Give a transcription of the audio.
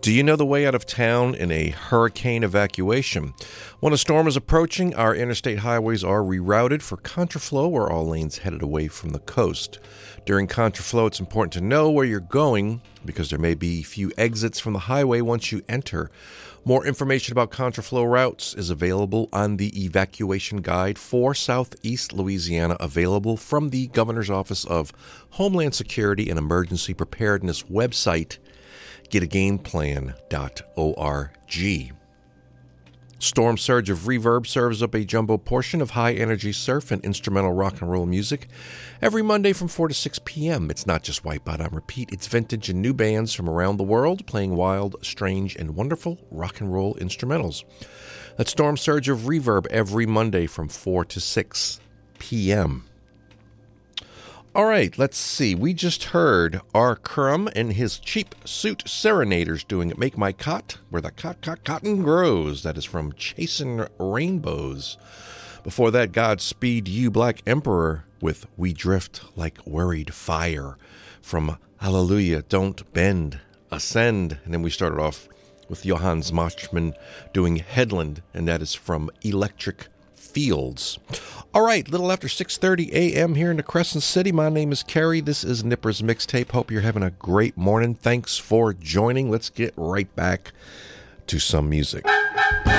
Do you know the way out of town in a hurricane evacuation? When a storm is approaching, our interstate highways are rerouted for contraflow, where all lanes headed away from the coast. During contraflow, it's important to know where you're going because there may be few exits from the highway once you enter. More information about contraflow routes is available on the evacuation guide for Southeast Louisiana, available from the Governor's Office of Homeland Security and Emergency Preparedness website, getagameplan.org. Storm Surge of Reverb serves up a jumbo portion of high-energy surf and instrumental rock and roll music every Monday from 4 to 6 p.m. It's not just Wipeout on repeat. It's vintage and new bands from around the world playing wild, strange, and wonderful rock and roll instrumentals. That's Storm Surge of Reverb every Monday from 4 to 6 p.m. All right, let's see. We just heard R. Crumb and his Cheap Suit Serenaders doing Make My Cot, Where the Cotton Grows. That is from Chasing Rainbows. Before that, Godspeed You Black Emperor with We Drift Like Worried Fire from Hallelujah, Don't Bend, Ascend. And then we started off with Johannes Machman doing Headland, and that is from Electric Fields. All right, little after 6:30 a.m. here in the Crescent City. My name is Kerry. This is Nipper's Mixtape. Hope you're having a great morning. Thanks for joining. Let's get right back to some music.